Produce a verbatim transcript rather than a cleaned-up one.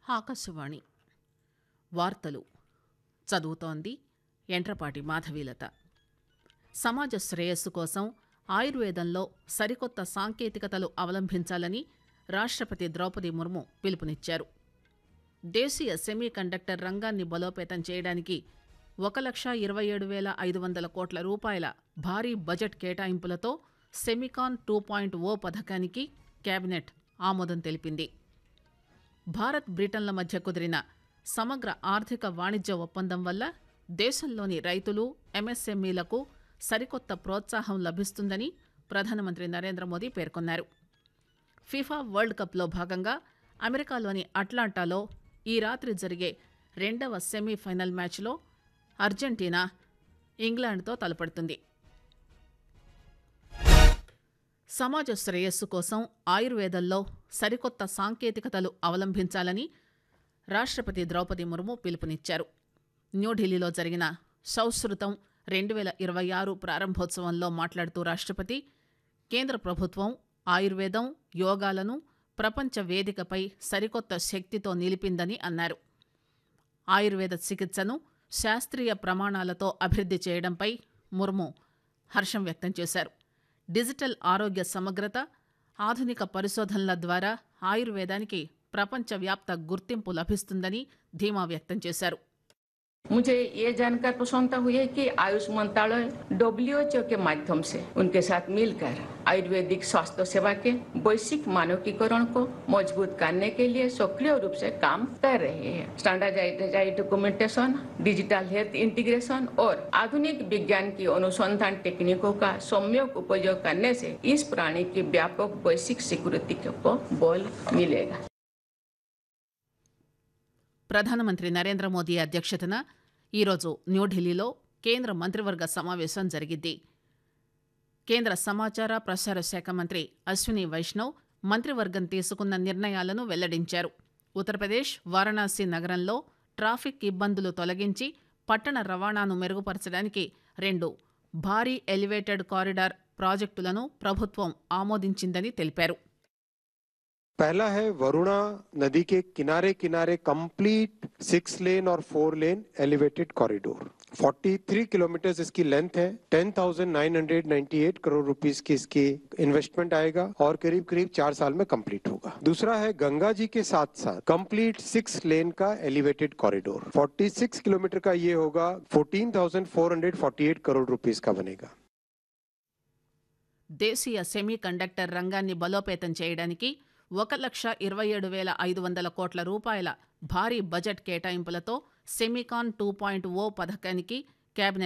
ఆకాశవాణి వార్తలు చదువుతోంది ఎంట్రపాటి మాధవీలత. సమాజ శ్రేయస్సు కోసం ఆయుర్వేదంలో సరికొత్త సాంకేతికతలు అవలంబించాలని రాష్ట్రపతి ద్రౌపది ముర్ము పిలుపునిచ్చారు. దేశీయ సెమీ కండక్టర్ రంగాన్ని బలోపేతం చేయడానికి ఒక లక్ష ఇరవై ఏడు వేల ఐదు వందల కోట్ల రూపాయల భారీ బడ్జెట్ కేటాయింపులతో సెమికాన్ టూ పాయింట్ ఓ పథకానికి కేబినెట్ ఆమోదం తెలిపింది. భారత్ బ్రిటన్ల మధ్య కుదిరిన సమగ్ర ఆర్థిక వాణిజ్య ఒప్పందం వల్ల దేశంలోని రైతులు ఎంఎస్ఎంఈలకు సరికొత్త ప్రోత్సాహం లభిస్తుందని ప్రధానమంత్రి నరేంద్ర మోదీ పేర్కొన్నారు. ఫిఫా వరల్డ్ కప్లో భాగంగా అమెరికాలోని అట్లాంటాలో ఈ రాత్రి జరిగే రెండవ సెమీఫైనల్ మ్యాచ్లో అర్జెంటీనా ఇంగ్లాండ్తో తలపడుతుంది. సమాజ శ్రేయస్సు కోసం ఆయుర్వేదంలో సరికొత్త సాంకేతికతలు అవలంబించాలని రాష్ట్రపతి ద్రౌపది ముర్ము పిలుపునిచ్చారు. న్యూఢిల్లీలో జరిగిన సౌశ్రుతం రెండు వేల ఇరవై ఆరు ప్రారంభోత్సవంలో మాట్లాడుతూ రాష్ట్రపతి కేంద్ర ప్రభుత్వం ఆయుర్వేదం, యోగాలను ప్రపంచ వేదికపై సరికొత్త శక్తితో నిలిపిందని అన్నారు. ఆయుర్వేద చికిత్సను శాస్త్రీయ ప్రమాణాలతో అభివృద్ధి చేయడంపై ముర్ము హర్షం వ్యక్తం చేశారు. డిజిటల్ ఆరోగ్య సమగ్రత, ఆధునిక పరిశోధనల ద్వారా ఆయుర్వేదానికి ప్రపంచవ్యాప్త గుర్తింపు లభిస్తుందని ధీమా వ్యక్తం చేశారు. मुझे ये जानकर प्रसन्नता हुई है कि आयुष मंत्रालय डब्ल्यू एच ओ के माध्यम से उनके साथ मिलकर आयुर्वेदिक स्वास्थ्य सेवा के वैश्विक मानकीकरण को मजबूत करने के लिए सक्रिय रूप से काम कर रहे हैं. Standardised documentation, digital health integration और आधुनिक विज्ञान की अनुसंधान टेक्निकों का सम्यक उपयोग करने से इस प्रणाली की व्यापक वैश्विक स्वीकृति को बल मिलेगा. ప్రధానమంత్రి నరేంద్ర మోదీ అధ్యక్షతన ఈరోజు న్యూఢిల్లీలో కేంద్ర మంత్రివర్గ సమావేశం జరిగింది. కేంద్ర సమాచార ప్రసార శాఖ మంత్రి అశ్విని వైష్ణవ్ మంత్రివర్గం తీసుకున్న నిర్ణయాలను వెల్లడించారు. ఉత్తరప్రదేశ్ వారణాసి నగరంలో ట్రాఫిక్ ఇబ్బందులు తొలగించి పట్టణ రవాణాను మెరుగుపరచడానికి రెండు భారీ ఎలివేటెడ్ కారిడార్ ప్రాజెక్టులను ప్రభుత్వం ఆమోదించిందని తెలిపారు. पहला है वरुणा नदी के किनारे किनारे कंप्लीट सिक्स लेन और फोर लेन एलिवेटेड कॉरिडोर तैंतालीस किलोमीटर इसकी लेंथ है. Ten thousand nine hundred ninety eight crore rupees की इसकी इन्वेस्टमेंट आएगा और करीब करीब चार साल में कंप्लीट होगा. दूसरा है गंगा जी के साथ साथ कंप्लीट सिक्स लेन का एलिवेटेड कॉरिडोर छियालीस किलोमीटर का ये होगा. Fourteen thousand four hundred forty eight crore rupees का बनेगा. దేశీయ సెమీ కండక్టర్ రంగాన్ని బలోపేతం చేయడానికి ఒక లక్ష ఇరవై ఏడు వేల ఐదు వందల కోట్ల రూపాయల భారీ బడ్జెట్ కేటాయింపులతో సెమికాన్ టూ పాయింట్ ఓ పథకానికి కేబినెట్